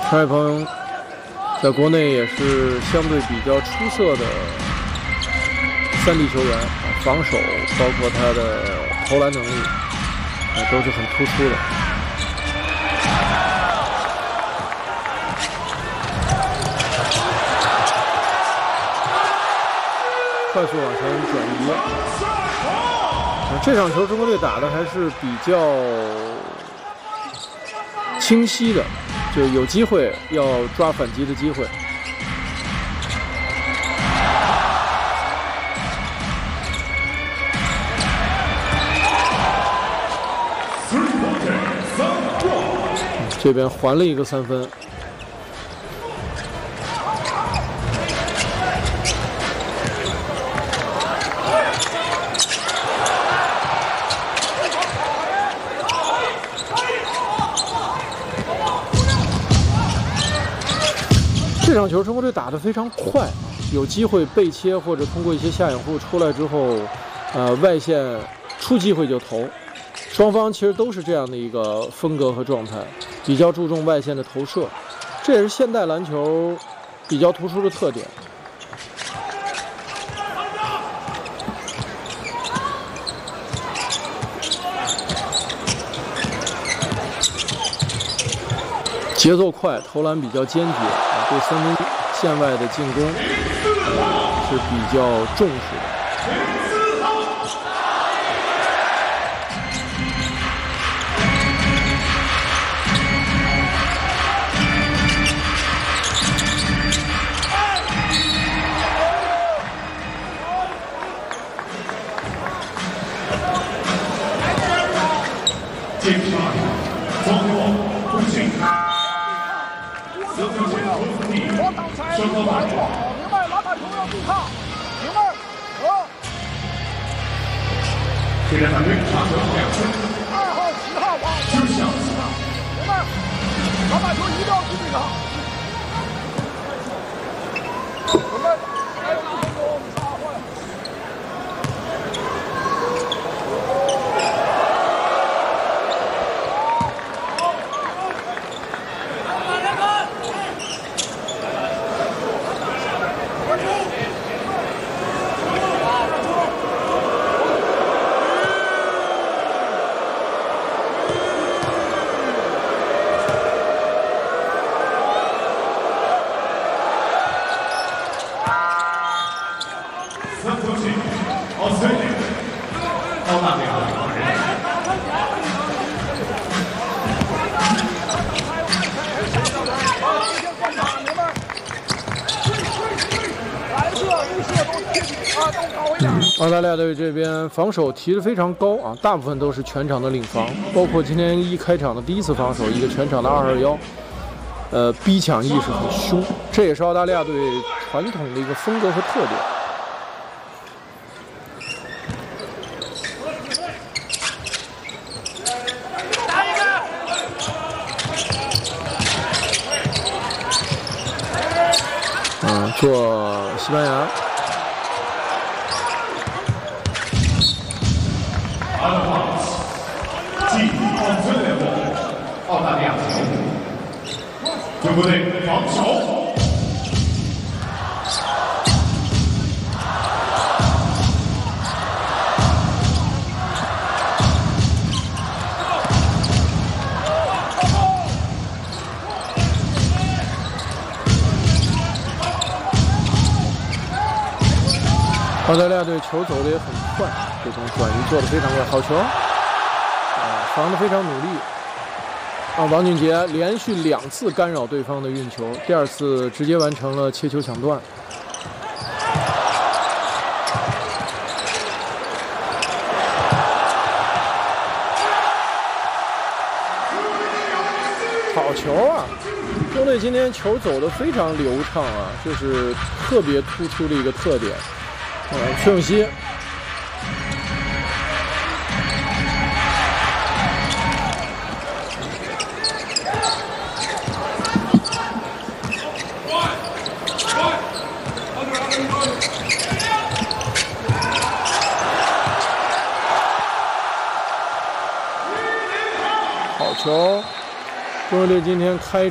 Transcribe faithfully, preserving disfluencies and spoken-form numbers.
陈海鹏在国内也是相对比较出色的三 D 球员，防守包括他的投篮能力，啊，都是很突出的。快速往前转移，啊，这场球中国队打的还是比较清晰的，就有机会要抓反击的机会。这边还了一个三分。这场球中国队打得非常快，有机会背切或者通过一些下掩护出来之后，呃，外线出机会就投。双方其实都是这样的一个风格和状态，比较注重外线的投射，这也是现代篮球比较突出的特点。节奏快，投篮比较坚决，啊，对三分线外的进攻，呃，是比较重视的。 进场，中国不进。四分球投地，身后反转。 明白，篮板球要对抗，明白？和。 现在反对差球两分。 二号、十号往就像明白？篮板球一定要去对抗。准备，还有一分钟，我们撒换。 三球进，奥斯利，澳大利亚两人。 澳大利亚队这边防守提得非常高啊，大部分都是全场的领防，包括今天一开场的第一次防守，一个全场的二二幺，呃，逼抢意识很凶，这也是澳大利亚队传统的一个风格和特点。嗯，做西班牙。 进奥斯联盟，澳大利亚球，中国队防守。 澳大利亚队球走的也很快，这种转移做的非常快，好球，啊，防得非常努力。啊，王俊杰连续两次干扰对方的运球，第二次直接完成了切球抢断。好球啊！中队今天球走得非常流畅啊，这是特别突出的一个特点。呃，崔永熙，好球！中国队今天开